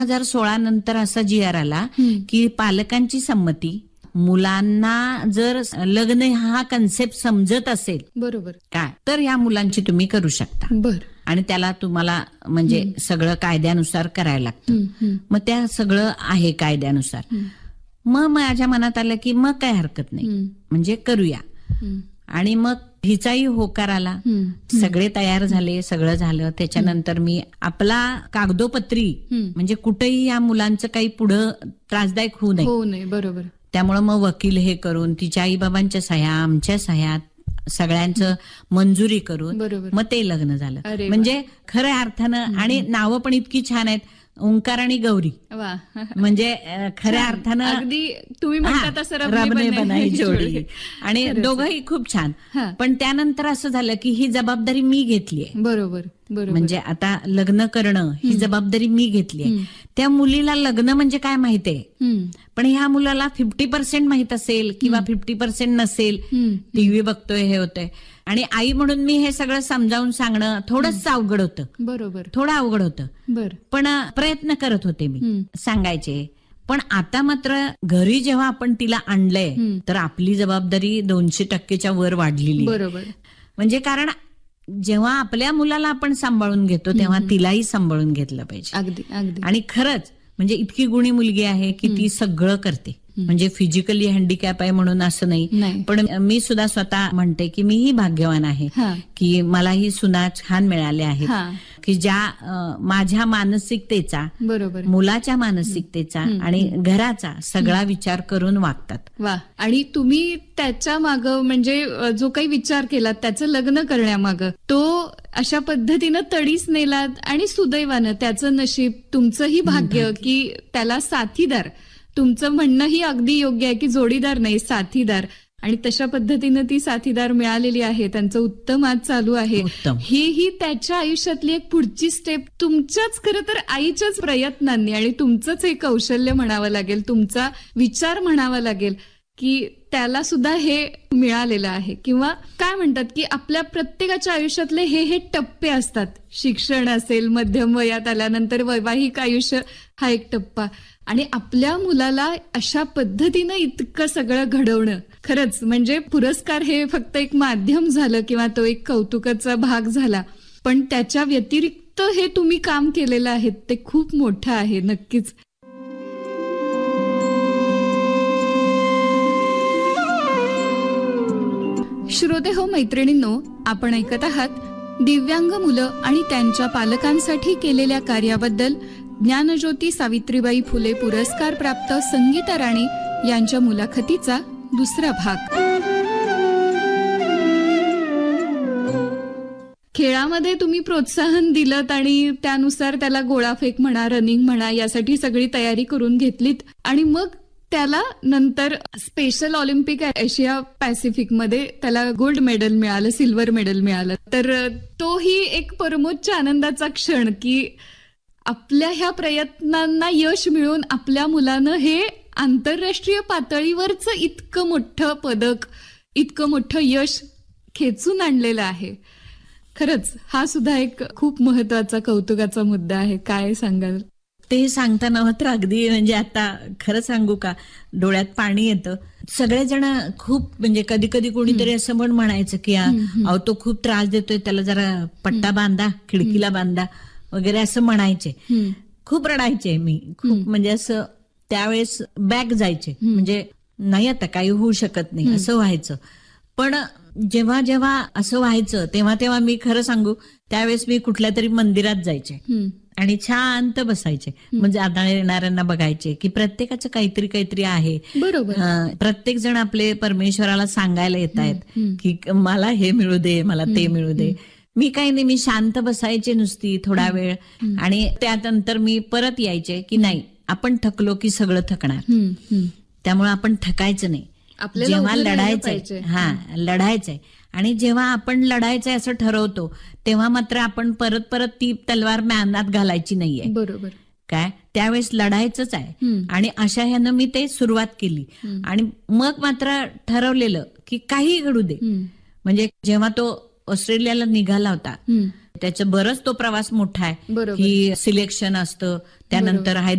2016 नंतर असा GR आला की पालकांची संमती, मुलांना जर लग्न हा कन्सेप्ट समजत असेल बरोबर काय, तर या मुलांची तुम्ही करू शकता. बर. आणि त्याला तुम्हाला म्हणजे सगळं कायद्यानुसार करायला लागतं. मग त्या सगळं आहे कायद्यानुसार. मग माझ्या मनात आलं की मग काय हरकत नाही, म्हणजे करूया. आणि मग हिचाही होकार आला, सगळे तयार झाले, सगळं झालं. त्याच्यानंतर मी आपला कागदोपत्री म्हणजे कुठेही या मुलांचं काही पुढं त्रासदायक होऊ नये. बरोबर. त्यामुळं मग वकील हे करून, तिच्या आई बाबांच्या सह्या, आमच्या सह्या, सगळ्यांचं मंजुरी करून मग ते लग्न झालं. म्हणजे खऱ्या अर्थानं. आणि नावं पण इतकी छान आहेत, ओंकार आणि गौरी. म्हणजे खऱ्या अर्थानं अगदी तुम्ही म्हणता तसं रबने बनाई जोडी. आणि दोघंही खूप छान. पण त्यानंतर असं झालं की ही जबाबदारी मी घेतलीये. बरोबर. म्हणजे आता लग्न करणं ही जबाबदारी मी घेतलीये. त्या मुलीला लग्न म्हणजे काय माहितीये, पण ह्या मुलाला 50% माहित असेल किंवा 50% नसेल. टीव्ही बघतोय, हे होतंय. आणि आई म्हणून मी हे सगळं समजावून सांगणं थोडंच अवघड होतं. बरोबर. थोडं अवघड होतं. पण प्रयत्न करत होते मी सांगायचे. पण आता मात्र घरी जेव्हा आपण तिला आणलंय तर आपली जबाबदारी 200% वर वाढलेली. बरोबर. म्हणजे कारण जेव्हा आपल्या मुलाला आपण सांभाळून घेतो तेव्हा तिलाही सांभाळून घेतलं पाहिजे. अगदी अगदी. आणि खरंच म्हणजे इतकी गुणी मुलगी आहे की ती सगळं करते. म्हणजे फिजिकली हँडिकॅप आहे म्हणून असं नाही, पण मी सुद्धा स्वतः म्हणते की मीही भाग्यवान आहे की मलाही सुना छान मिळाल्या आहेत की ज्या माझ्या मानसिकतेचा, बरोबर, मुलाच्या मानसिकतेचा आणि घराचा सगळा विचार करून वागतात. वा. आणि तुम्ही त्याच्या मागं म्हणजे जो काही विचार केलात त्याचं लग्न करण्यामागं, तो अशा पद्धतीनं तडीस नेलात आणि सुदैवानं त्याचं नशीब, तुमचंही भाग्य की त्याला साथीदार. तुमचं म्हणणंही अगदी योग्य आहे की जोडीदार नाही, साथीदार. आणि तशा पद्धतीनं ती साथीदार मिळालेली आहे, त्यांचं उत्तम आज चालू आहे. ही त्याच्या आयुष्यातली एक पुढची स्टेप तुमच्याच खरं तर आईच्याच प्रयत्नांनी आणि तुमचंच एक कौशल्य म्हणावं लागेल, तुमचा विचार म्हणावा लागेल की त्याला सुद्धा हे मिळालेलं आहे. किंवा काय म्हणतात की आपल्या प्रत्येकाच्या आयुष्यातले हे टप्पे असतात. शिक्षण असेल, मध्यम वयात आल्यानंतर वैवाहिक आयुष्य हा एक टप्पा. आणि आपल्या मुलाला अशा पद्धतीनं इतकं सगळं घडवणं, खरंच म्हणजे पुरस्कार हे फक्त एक माध्यम झालं किंवा तो एक कौतुकाचा भाग झाला, पण त्याच्या व्यतिरिक्त हे तुम्ही काम केलेलं आहे ते खूप मोठं आहे. नक्कीच. श्रोते हो, मैत्रिणींनो, आपण ऐकत आहात दिव्यांग मुलं आणि त्यांच्या पालकांसाठी केलेल्या कार्याबद्दल ज्ञानज्योती सावित्रीबाई फुले पुरस्कार प्राप्त संगीता राणे यांच्या मुलाखतीचा दुसरा भाग. खेळामध्ये तुम्ही प्रोत्साहन दिलत आणि त्यानुसार त्याला गोळाफेक म्हणा, रनिंग म्हणा, यासाठी सगळी तयारी करून घेतलीत आणि मग त्याला नंतर स्पेशल ऑलिम्पिक एशिया पॅसिफिक मध्ये त्याला गोल्ड मेडल मिळालं, सिल्वर मेडल मिळालं. तर तोही एक परमोच्च आनंदाचा क्षण की आपल्या ह्या प्रयत्नांना यश मिळून आपल्या मुलानं हे आंतरराष्ट्रीय पातळीवरच इतकं मोठं पदक, इतकं मोठं यश खेचून आणलेलं आहे. खरंच हा सुद्धा एक खूप महत्वाचा कौतुकाचा मुद्दा आहे. काय सांगाल? ते सांगताना मात्र अगदी म्हणजे आता खरं सांगू का, डोळ्यात पाणी येतं. सगळेजण खूप म्हणजे कधी कधी कोणीतरी असं पण म्हणायचं की अहो तो खूप त्रास देतोय, त्याला जरा पट्टा बांधा, खिडकीला बांधा वगैरे असं म्हणायचे. खूप रडायचे मी, खूप म्हणजे असं त्यावेळेस बॅक जायचे, म्हणजे नाही आता काही होऊ शकत नाही असं व्हायचं. पण जेव्हा जेव्हा असं व्हायचं तेव्हा तेव्हा मी खरं सांगू, त्यावेळेस मी कुठल्या तरी मंदिरात जायचे आणि शांत बसायचे. म्हणजे आदळ येणाऱ्यांना बघायचे की प्रत्येकाचं काहीतरी काहीतरी आहे. बरोबर. प्रत्येक जण आपले परमेश्वराला सांगायला येत आहेत की मला हे मिळू दे, मला ते मिळू दे. मी काही नाही, मी शांत बसायचे नुसती थोडा वेळ आणि त्यानंतर मी परत यायचे की नाही, आपण थकलो की सगळं थकणार, त्यामुळे आपण थकायचं नाही. जेव्हा लढायचंय, लढायचंय आणि जेव्हा आपण लढायचंय असं ठरवतो तेव्हा मात्र आपण परत परत ती तलवार म्यानात घालायची नाहीये. बरोबर. काय त्यावेळेस लढायचंच आहे. आणि अशा ह्यानं मी ते सुरुवात केली आणि मग मात्र ठरवलेलं की काही घडू दे. म्हणजे जेव्हा तो ऑस्ट्रेलियाला निघाला होता त्याचं बरंच तो प्रवास मोठा आहे बरोबर. की सिलेक्शन असतं, त्यानंतर